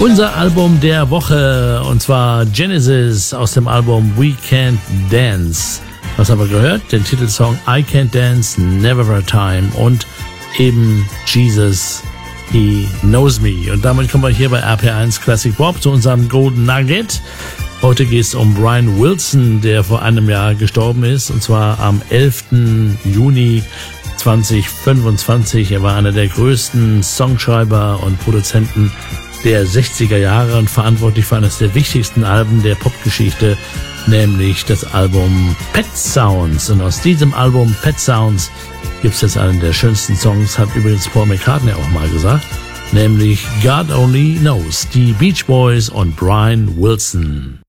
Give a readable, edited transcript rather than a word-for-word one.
Unser Album der Woche, und zwar Genesis aus dem Album We Can't Dance. Was haben wir gehört? Den Titelsong I Can't Dance, Never a Time und eben Jesus, He Knows Me. Und damit kommen wir hier bei RPR1 Classic Pop zu unserem Golden Nugget. Heute geht es um Brian Wilson, der vor einem Jahr gestorben ist, und zwar am 11. Juni 2025. Er war einer der größten Songschreiber und Produzenten der 60er Jahre und verantwortlich für eines der wichtigsten Alben der Popgeschichte, nämlich das Album Pet Sounds. Und aus diesem Album Pet Sounds gibt es jetzt einen der schönsten Songs, hat übrigens Paul McCartney auch mal gesagt, nämlich God Only Knows, die Beach Boys und Brian Wilson.